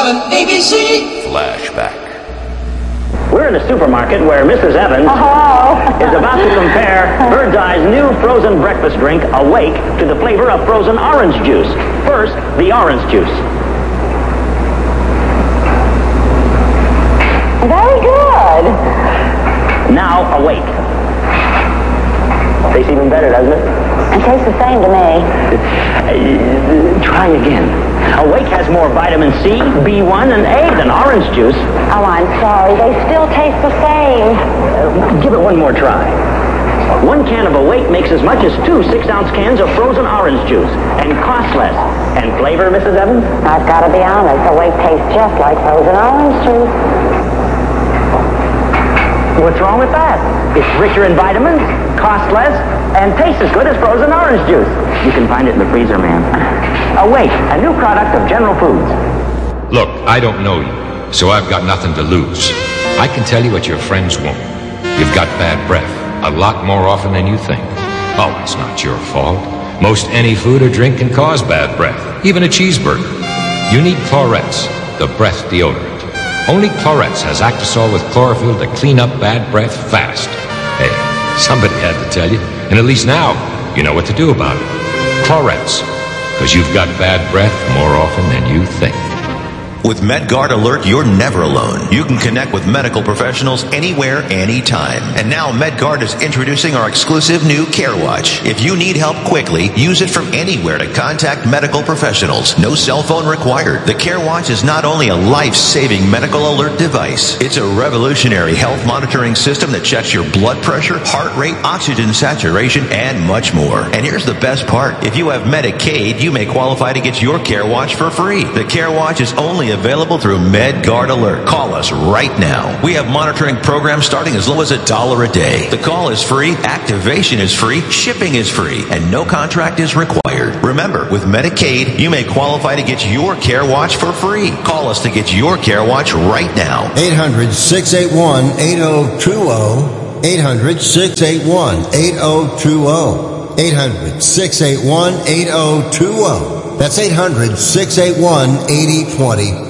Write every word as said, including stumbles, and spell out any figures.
on A B C. Flashback. We're in a supermarket where Missus Evans Oh. is about to compare Bird's Eye's new frozen breakfast drink, Awake, to the flavor of frozen orange juice. First, the orange juice. Very good. Now, Awake. Tastes even better, doesn't it? It tastes the same to me. Uh, try again. Awake has more vitamin C, B one, and A than orange juice. Oh, I'm sorry. They still taste the same. Uh, give it one more try. One can of Awake makes as much as two six-ounce cans of frozen orange juice and costs less. And flavor, Missus Evans? I've got to be honest. Awake tastes just like frozen orange juice. What's wrong with that? It's richer in vitamins, costs less, and tastes as good as frozen orange juice. You can find it in the freezer, ma'am. Awake, a new product of General Foods. Look, I don't know you, so I've got nothing to lose. I can tell you what your friends won't. You've got bad breath, a lot more often than you think. Oh, it's not your fault. Most any food or drink can cause bad breath, even a cheeseburger. You need Chlorets, the breath deodorant. Only Chlorets has Actisol with chlorophyll to clean up bad breath fast. Hey, somebody had to tell you, and at least now you know what to do about it. Chlorets, because you've got bad breath more often than you think. With MedGuard Alert, you're never alone. You can connect with medical professionals anywhere, anytime. And now MedGuard is introducing our exclusive new CareWatch. If you need help quickly, use it from anywhere to contact medical professionals. No cell phone required. The CareWatch is not only a life-saving medical alert device, it's a revolutionary health monitoring system that checks your blood pressure, heart rate, oxygen saturation, and much more. And here's the best part. If you have Medicaid, you may qualify to get your CareWatch for free. The CareWatch is only available through MedGuard Alert. Call us right now. We have monitoring programs starting as low as a dollar a day. The call is free, activation is free, shipping is free, and no contract is required. Remember, with Medicaid, you may qualify to get your CareWatch for free. Call us to get your CareWatch right now. eight hundred, six eight one, eight zero two zero. eight hundred, six eight one, eight zero two zero. eight hundred, six eight one, eight zero two zero. That's eight hundred, six eight one, eight zero two zero.